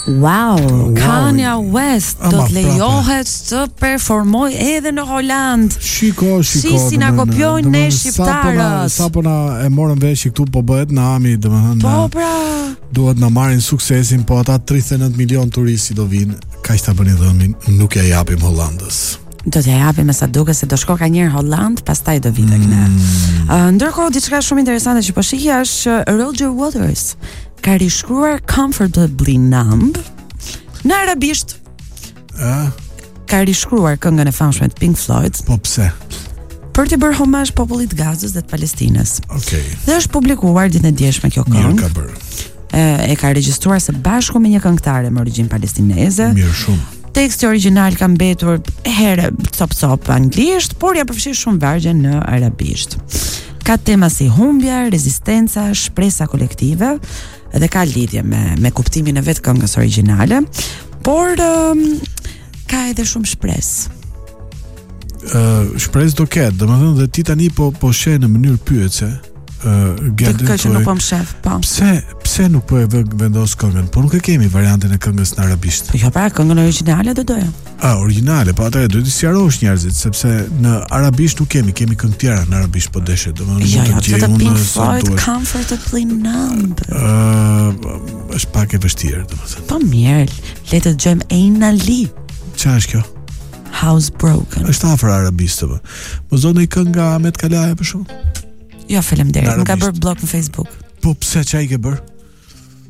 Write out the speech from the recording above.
Wow, Kanye West do të lejohet të performoj edhe në Holand. Shiko. Si na kopjojnë ne shqiptarët. Sapo na e morën vesh këtu po bëhet në AMI, domethënë. Po pra. Duhet na marrin suksesin, po ata 39 milion turistë do vinë, kaq ta bëni dhëmin, nuk ja japim Hollandës. Do t'ja japim me sa duket se do shko ka njëherë Holland, pastaj do vi tek ne. Ndërkohë diçka shumë interesante që po shihja është Roger Waters ka rishkruar Comfortably Numb në arabisht. Ka rishkruar këngën e famshme të Pink Floyd. Po pse? Për të bërë homazh popullit të Gazës dhe të Palestinës. Okej. Dhe është publikuar ditën e djeshme kjo këngë. Mirë ka bërë. E ka regjistruar së bashku me një këngëtare me origjinë palestineze. Mirë shumë. Teksti origjinal ka mbetur herë cop anglisht, por ja përfshi shumë vargje në arabisht. Ka tema si humbja, rezistenca, shpresa kolektive dhe ka lidhje me kuptimin e vetë këngës origjinale, por ka edhe shumë shpresë. Shpresë do ketë, domethënë dhe ti tani po sheh në mënyrë pyetse. Që nuk po më shef, po. Pse nuk po e vendos këngën? Po nuk e kemi variantën e këngës në arabisht. Jo, pra këngën origjinale do doja. Origjinale, po atëherë duhet të sqarosh njerëzit, sepse në arabisht nuk kemi këngë tjera në arabisht, po deshet, domethënë mund të gjej Pink Floyd Comfortably Numb. Është pak e vështirë, domethënë. Po mirë, le të dëgjojmë Eina Lee. Çfarë është kjo? Housebroken. Është afër arabisht apo? Mos do një këngë nga Ahmet Kalaja për shkak? Jo, faleminderit. Më ka bërë blog në Facebook. Po pse çai ke bër?